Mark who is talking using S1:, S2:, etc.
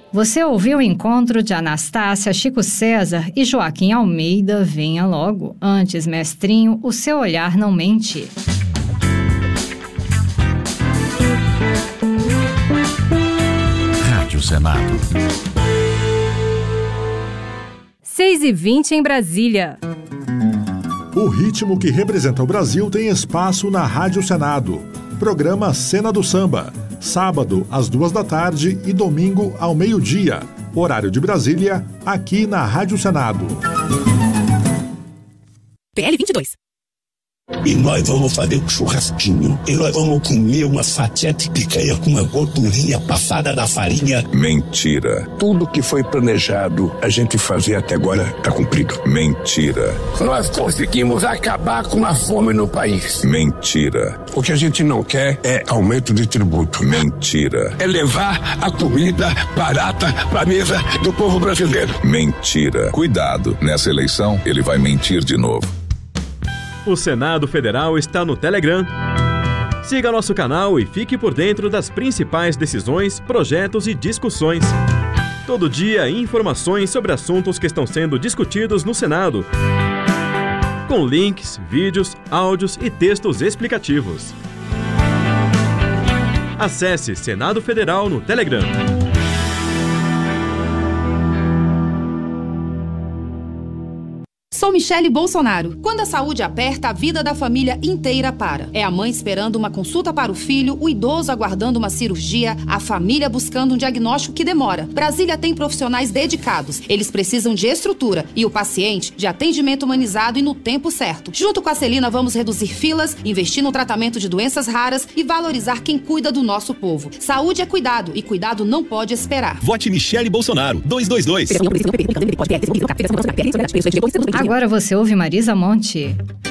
S1: Você ouviu o encontro de Anastácia, Chico César e Joaquim Almeida, Venha Logo. Antes, Mestrinho, o seu olhar não mente.
S2: Rádio Senado.
S3: 6h20 em Brasília.
S4: O ritmo que representa o Brasil tem espaço na Rádio Senado. Programa Cena do Samba. Sábado, às 14h e domingo, ao meio-dia. Horário de Brasília, aqui na Rádio Senado.
S5: PL 22.
S6: E nós vamos fazer um churrasquinho. E nós vamos comer uma fatia de picanha com uma gordurinha passada na farinha.
S7: Mentira. Tudo que foi planejado a gente fazer até agora está cumprido. Mentira.
S6: Nós conseguimos acabar com a fome no país.
S7: Mentira. O que a gente não quer é aumento de tributo. Mentira.
S6: É levar a comida barata para a mesa do povo brasileiro.
S7: Mentira. Cuidado, nessa eleição ele vai mentir de novo.
S8: O Senado Federal está no Telegram. Siga nosso canal e fique por dentro das principais decisões, projetos e discussões. Todo dia, informações sobre assuntos que estão sendo discutidos no Senado, com links, vídeos, áudios e textos explicativos. Acesse Senado Federal no Telegram.
S5: Sou Michele Bolsonaro. Quando a saúde aperta, a vida da família inteira para. É a mãe esperando uma consulta para o filho, o idoso aguardando uma cirurgia, a família buscando um diagnóstico que demora. Brasília tem profissionais dedicados. Eles precisam de estrutura e o paciente de atendimento humanizado e no tempo certo. Junto com a Celina, vamos reduzir filas, investir no tratamento de doenças raras e valorizar quem cuida do nosso povo. Saúde é cuidado e cuidado não pode esperar.
S9: Vote Michele Bolsonaro, 222.
S1: Agora você ouve Marisa Monte.